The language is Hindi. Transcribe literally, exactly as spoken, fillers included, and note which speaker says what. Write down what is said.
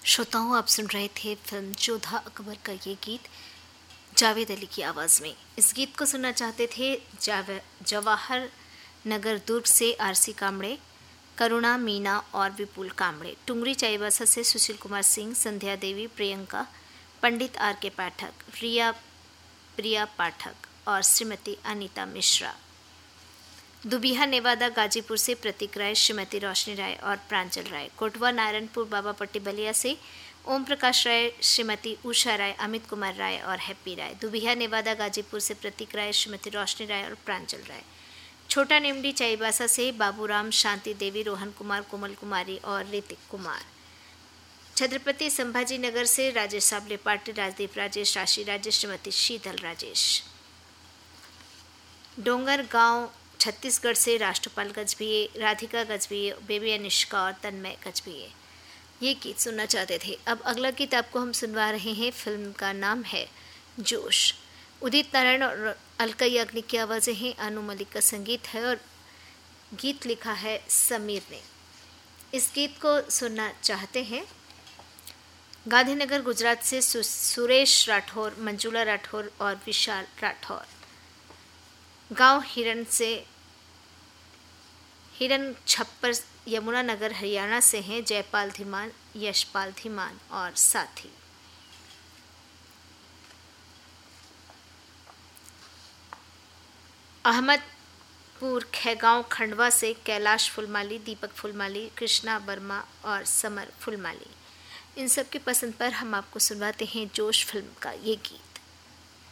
Speaker 1: श्रोताओं, आप सुन रहे थे फिल्म जोधा अकबर का ये गीत जावेद अली की आवाज़ में। इस गीत को सुनना चाहते थे जावे जवाहर नगर दुर्ग से आरसी कामड़े, करुणा, मीना और विपुल कामड़े। टुंगरी चाईबासा से सुशील कुमार सिंह, संध्या देवी, प्रियंका, पंडित आर के पाठक, रिया प्रिया पाठक और श्रीमती अनीता मिश्रा। दुबिहा नेवादा गाजीपुर से प्रतीक राय, श्रीमती रोशनी राय और प्रांजल राय। कोटवा नारायणपुर बाबा पट्टी बलिया से ओम प्रकाश राय, श्रीमती उषा राय, अमित कुमार राय और हैप्पी राय। दुबिहा नेवादा गाजीपुर से प्रतीक राय, श्रीमती रोशनी राय और प्रांजल राय। छोटा निमडी चाईबासा से बाबूराम, शांति देवी, रोहन कुमार, कोमल कुमारी और ऋतिक कुमार। छत्रपति संभाजी नगर से राजेश साबले पाटिल, राजदीप राजेश, राशि राजेश, श्रीमती शीतल राजेश। डोंगर गांव छत्तीसगढ़ से राष्ट्रपाल गजभिये, राधिका गजभिये, बेबी अनिष्का और तन्मय गजभिये ये गीत सुनना चाहते थे। अब अगला गीत आपको हम सुनवा रहे हैं। फिल्म का नाम है जोश। उदित नारायण और अलका याग्निक की आवाज़ें हैं, अनु मलिक का संगीत है और गीत लिखा है समीर ने। इस गीत को सुनना चाहते हैं गांधीनगर गुजरात से सुरेश राठौर, मंजुला राठौर और विशाल राठौर। गांव हिरन से हिरन छप्पर यमुनानगर हरियाणा से हैं जयपाल धीमान, यशपाल धीमान और साथी। अहमदपुर खेगांव खंडवा से कैलाश फुलमाली, दीपक फुलमाली, कृष्णा वर्मा और समर फुलमाली। इन सब की पसंद पर हम आपको सुनवाते हैं जोश फिल्म का ये गीत।